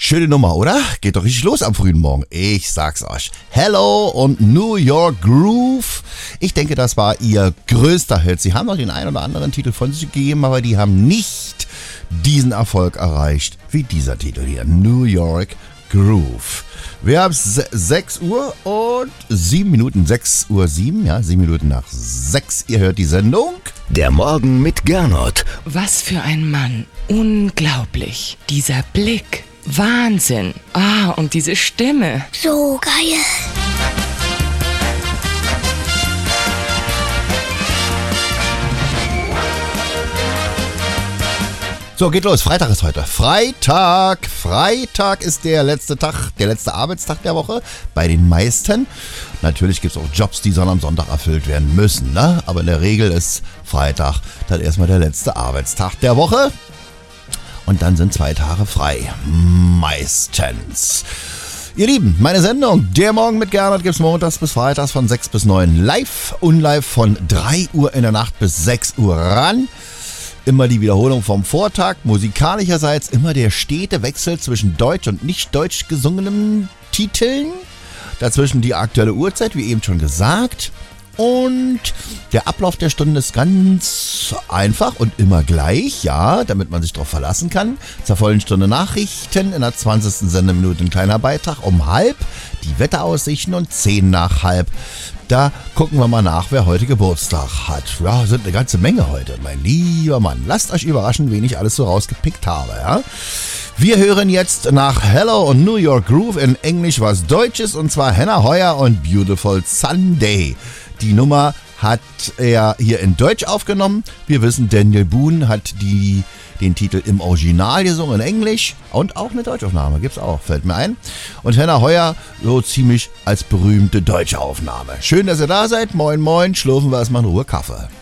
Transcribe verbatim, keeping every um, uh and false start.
Schöne Nummer, oder? Geht doch richtig los am frühen Morgen. Ich sag's euch. Hello und New York Groove. Ich denke, das war ihr größter Hit. Sie haben noch den einen oder anderen Titel von sich gegeben, aber die haben nicht diesen Erfolg erreicht wie dieser Titel hier. New York Groove. Wir haben sechs Uhr und sieben Minuten. sechs Uhr sieben, ja, sieben Minuten nach sechs. Ihr hört die Sendung. Der Morgen mit Gernot. Was für ein Mann. Unglaublich. Dieser Blick. Wahnsinn. Ah, und diese Stimme. So geil. So, geht los. Freitag ist heute. Freitag. Freitag ist der letzte Tag, der letzte Arbeitstag der Woche. Bei den meisten. Natürlich gibt es auch Jobs, die sollen am Sonntag erfüllt werden müssen, ne? Aber in der Regel ist Freitag dann erstmal der letzte Arbeitstag der Woche. Und dann sind zwei Tage frei. Meistens. Ihr Lieben, meine Sendung, der Morgen mit Gernot, gibt es montags bis freitags von sechs bis neun live und live von drei Uhr in der Nacht bis sechs Uhr ran. Immer die Wiederholung vom Vortag, musikalischerseits immer der stete Wechsel zwischen deutsch und nicht deutsch gesungenen Titeln. Dazwischen die aktuelle Uhrzeit, wie eben schon gesagt. Und der Ablauf der Stunde ist ganz einfach und immer gleich, ja, damit man sich darauf verlassen kann. Zur vollen Stunde Nachrichten, in der zwanzigsten Sendeminute ein kleiner Beitrag um halb, die Wetteraussichten und zehn nach halb. Da gucken wir mal nach, wer heute Geburtstag hat. Ja, sind eine ganze Menge heute, mein lieber Mann. Lasst euch überraschen, wen ich alles so rausgepickt habe, ja. Wir hören jetzt nach Hello und New York Groove in Englisch was Deutsches, und zwar Hannah Heuer und Beautiful Sunday. Die Nummer hat er hier in Deutsch aufgenommen. Wir wissen, Daniel Boone hat die, den Titel im Original gesungen in Englisch. Und auch eine Deutschaufnahme gibt's auch, fällt mir ein. Und Hannah Heuer so ziemlich als berühmte deutsche Aufnahme. Schön, dass ihr da seid. Moin, moin. Schlürfen wir erstmal in Ruhe Kaffee.